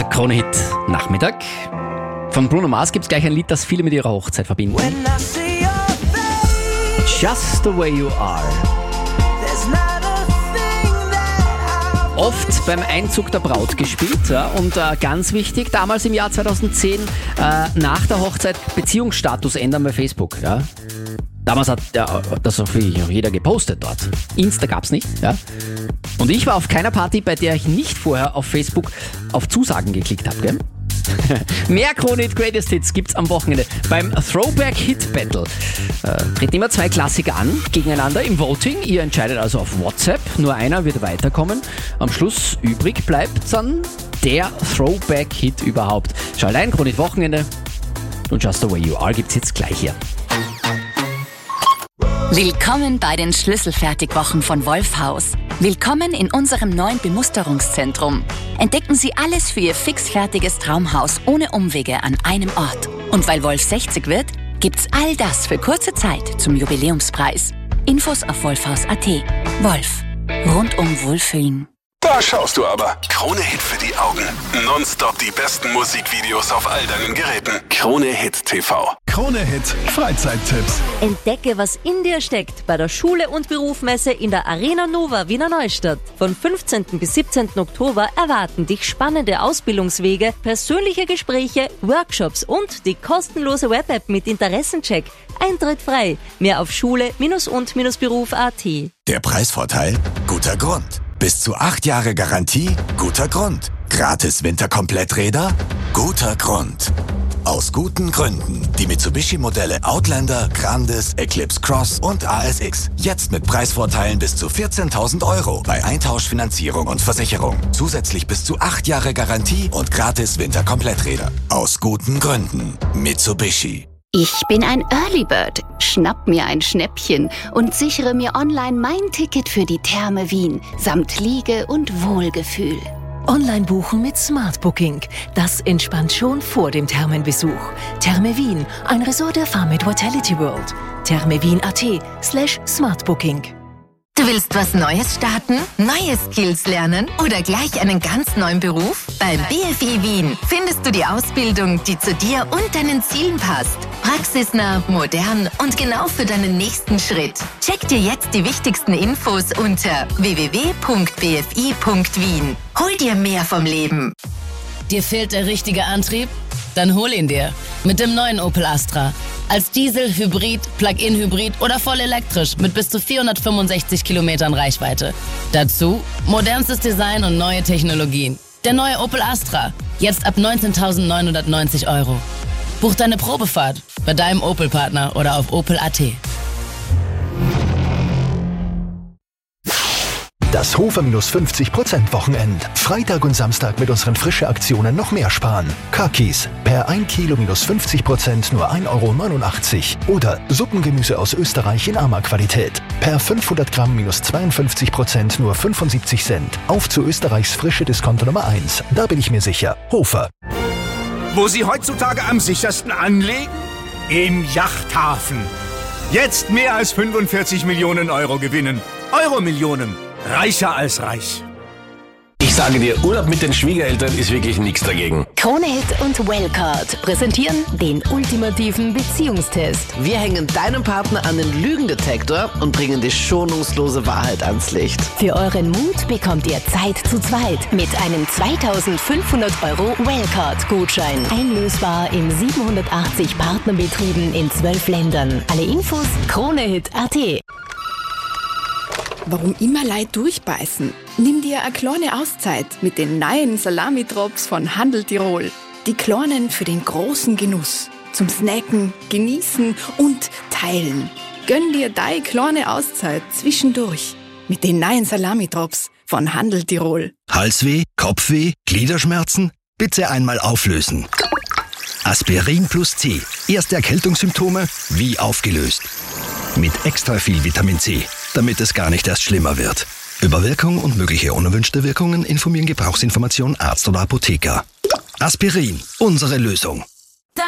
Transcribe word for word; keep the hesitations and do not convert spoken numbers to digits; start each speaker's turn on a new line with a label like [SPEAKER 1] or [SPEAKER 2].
[SPEAKER 1] Krone-Hit Nachmittag. Von Bruno Mars gibt es gleich ein Lied, das viele mit ihrer Hochzeit verbinden. Just the way you are. Oft beim Einzug der Braut gespielt, ja, und äh, ganz wichtig, damals im Jahr zweitausendzehn, äh, nach der Hochzeit Beziehungsstatus ändern bei Facebook. Ja. Damals hat ja, das auch jeder gepostet dort. Insta gab's nicht. Ja. Und ich war auf keiner Party, bei der ich nicht vorher auf Facebook auf Zusagen geklickt habe. Gell? Mehr Krone-Hit Greatest Hits gibt's am Wochenende beim Throwback Hit Battle. Äh, treten immer zwei Klassiker an, gegeneinander im Voting. Ihr entscheidet also auf WhatsApp, nur einer wird weiterkommen. Am Schluss übrig bleibt dann der Throwback Hit überhaupt. Schalt ein, Krone-Hit Wochenende und Just the Way You Are gibt's jetzt gleich hier.
[SPEAKER 2] Willkommen bei den Schlüsselfertigwochen von Wolfhaus. Willkommen in unserem neuen Bemusterungszentrum. Entdecken Sie alles für Ihr fixfertiges Traumhaus ohne Umwege an einem Ort. Und weil Wolf sechzig wird, gibt's all das für kurze Zeit zum Jubiläumspreis. Infos auf wolfhaus punkt at. Wolf. Rundum Wohlfühlen.
[SPEAKER 3] Da schaust du aber. Krone-Hit für die Augen. Nonstop die besten Musikvideos auf all deinen Geräten. Krone-Hit T V.
[SPEAKER 4] Krone-Hit Freizeittipps.
[SPEAKER 5] Entdecke, was in dir steckt bei der Schule- und Berufsmesse in der Arena Nova Wiener Neustadt. Von fünfzehnten bis siebzehnten Oktober erwarten dich spannende Ausbildungswege, persönliche Gespräche, Workshops und die kostenlose Web-App mit Interessencheck. Eintritt frei. Mehr auf schule-und-beruf punkt at.
[SPEAKER 6] Der Preisvorteil? Guter Grund. Bis zu acht Jahre Garantie? Guter Grund. Gratis Winterkompletträder? Guter Grund. Aus guten Gründen. Die Mitsubishi-Modelle Outlander, Grandis, Eclipse Cross und A S X. Jetzt mit Preisvorteilen bis zu vierzehntausend Euro bei Eintauschfinanzierung und Versicherung. Zusätzlich bis zu acht Jahre Garantie und gratis Winterkompletträder. Aus guten Gründen. Mitsubishi.
[SPEAKER 7] Ich bin ein Early Bird. Schnapp mir ein Schnäppchen und sichere mir online mein Ticket für die Therme Wien samt Liege und Wohlgefühl.
[SPEAKER 8] Online buchen mit Smart Booking. Das entspannt schon vor dem Thermenbesuch. Therme Wien, ein Resort der Farmit Vitality World. thermewien punkt at slash smartbooking.
[SPEAKER 9] Du willst was Neues starten, neue Skills lernen oder gleich einen ganz neuen Beruf? Beim B F I Wien findest du die Ausbildung, die zu dir und deinen Zielen passt. Praxisnah, modern und genau für deinen nächsten Schritt. Check dir jetzt die wichtigsten Infos unter w w w punkt b f i punkt wien. Hol dir mehr vom Leben.
[SPEAKER 10] Dir fehlt der richtige Antrieb? Dann hol ihn dir. Mit dem neuen Opel Astra. Als Diesel, Hybrid, Plug-in-Hybrid oder voll elektrisch mit bis zu vierhundertfünfundsechzig Kilometern Reichweite. Dazu modernstes Design und neue Technologien. Der neue Opel Astra. Jetzt ab neunzehntausendneunhundertneunzig Euro. Buch deine Probefahrt bei deinem Opel-Partner oder auf opel punkt at.
[SPEAKER 4] Das Hofer fünfzig Prozent Wochenend. Freitag und Samstag mit unseren frische Aktionen noch mehr sparen. Kakis, per ein Kilo minus fünfzig Prozent nur ein Euro neunundachtzig. Oder Suppengemüse aus Österreich in Ama-Qualität. Per fünfhundert Gramm minus zweiundfünfzig Prozent nur fünfundsiebzig Cent. Auf zu Österreichs frische Discounter Nummer eins. Da bin ich mir sicher. Hofer.
[SPEAKER 11] Wo Sie heutzutage am sichersten anlegen? Im Yachthafen. Jetzt mehr als fünfundvierzig Millionen Euro gewinnen. Euro-Millionen. Reicher als reich.
[SPEAKER 12] Ich sage dir, Urlaub mit den Schwiegereltern ist wirklich nichts dagegen.
[SPEAKER 2] Krone-Hit und Wellcard präsentieren den ultimativen Beziehungstest.
[SPEAKER 13] Wir hängen deinem Partner an den Lügendetektor und bringen die schonungslose Wahrheit ans Licht.
[SPEAKER 2] Für euren Mut bekommt ihr Zeit zu zweit mit einem zweitausendfünfhundert Euro Wellcard-Gutschein. Einlösbar in siebenhundertachtzig Partnerbetrieben in zwölf Ländern. Alle Infos Krone-Hit punkt at.
[SPEAKER 14] Warum immer Leid durchbeißen? Nimm dir eine kleine Auszeit mit den neuen Salami-Drops von Handel Tirol. Die kleinen für den großen Genuss. Zum Snacken, Genießen und Teilen. Gönn dir deine kleine Auszeit zwischendurch mit den neuen Salami-Drops von Handel Tirol.
[SPEAKER 15] Halsweh, Kopfweh, Gliederschmerzen? Bitte einmal auflösen. Aspirin plus C. Erste Erkältungssymptome wie aufgelöst. Mit extra viel Vitamin C, damit es gar nicht erst schlimmer wird. Über Wirkung und mögliche unerwünschte Wirkungen informieren Gebrauchsinformation Arzt oder Apotheker. Aspirin, unsere Lösung.